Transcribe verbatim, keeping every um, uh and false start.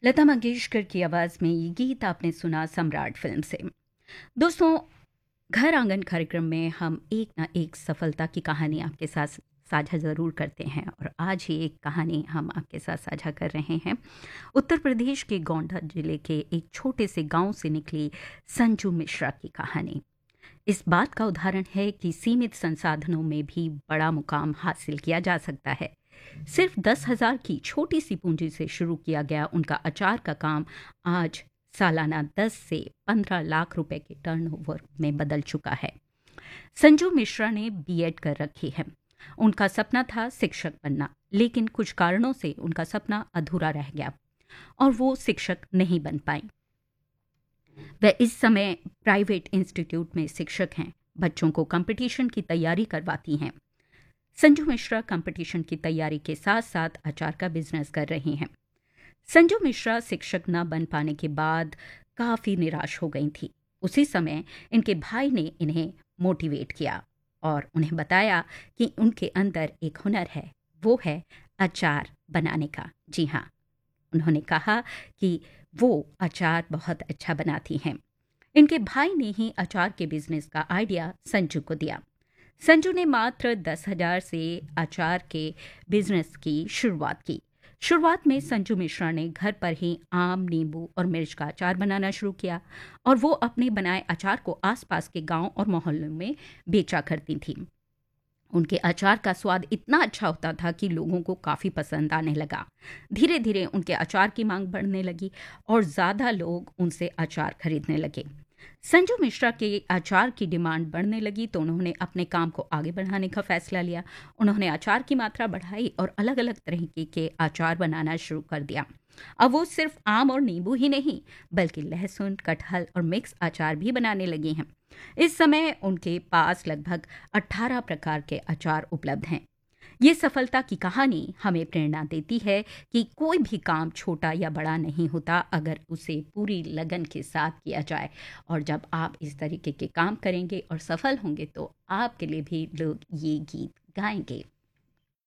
लता मंगेशकर की आवाज़ में ये गीत आपने सुना सम्राट फिल्म से। दोस्तों, घर आंगन कार्यक्रम में हम एक ना एक सफलता की कहानी आपके साथ साझा ज़रूर करते हैं और आज ही एक कहानी हम आपके साथ साझा कर रहे हैं। उत्तर प्रदेश के गोंडा जिले के एक छोटे से गांव से निकली संजू मिश्रा की कहानी। इस बात का उदाहरण है कि सीमित संसाधनों में भी बड़ा मुकाम हासिल किया जा सकता है। सिर्फ दस हजार की छोटी सी पूंजी से शुरू किया गया उनका अचार का काम आज सालाना दस से पंद्रह लाख रुपए के टर्नओवर में बदल चुका है। संजू मिश्रा ने बीएड कर रखी है। उनका सपना था शिक्षक बनना, लेकिन कुछ कारणों से उनका सपना अधूरा रह गया और वो शिक्षक नहीं बन पाई। वह इस समय प्राइवेट इंस्टीट्यूट में शिक्षक हैं, बच्चों को कंपटीशन की तैयारी करवाती हैं। संजू मिश्रा कंपटीशन की तैयारी के साथ साथ अचार का बिजनेस कर रही हैं। संजू मिश्रा शिक्षक न बन पाने के बाद काफ़ी निराश हो गई थी। उसी समय इनके भाई ने इन्हें मोटिवेट किया और उन्हें बताया कि उनके अंदर एक हुनर है, वो है अचार बनाने का। जी हाँ, उन्होंने कहा कि वो अचार बहुत अच्छा बनाती हैं। इनके भाई ने ही अचार के बिजनेस का आइडिया संजू को दिया। संजू ने मात्र दस हजार से अचार के बिजनेस की शुरुआत की। शुरुआत में संजू मिश्रा ने घर पर ही आम, नींबू और मिर्च का अचार बनाना शुरू किया और वो अपने बनाए अचार को आसपास के गांव और मोहल्लों में बेचा करती थी। उनके अचार का स्वाद इतना अच्छा होता था कि लोगों को काफ़ी पसंद आने लगा। धीरे धीरे उनके अचार की मांग बढ़ने लगी और ज़्यादा लोग उनसे अचार खरीदने लगे। संजू मिश्रा के अचार की डिमांड बढ़ने लगी तो उन्होंने अपने काम को आगे बढ़ाने का फैसला लिया। उन्होंने अचार की मात्रा बढ़ाई और अलग अलग तरीके के अचार बनाना शुरू कर दिया। अब वो सिर्फ आम और नींबू ही नहीं, बल्कि लहसुन, कटहल और मिक्स अचार भी बनाने लगी हैं। इस समय उनके पास लगभग अठारह प्रकार के अचार उपलब्ध हैं। ये सफलता की कहानी हमें प्रेरणा देती है कि कोई भी काम छोटा या बड़ा नहीं होता अगर उसे पूरी लगन के साथ किया जाए। और जब आप इस तरीके के काम करेंगे और सफल होंगे तो आपके लिए भी लोग ये गीत गाएंगे।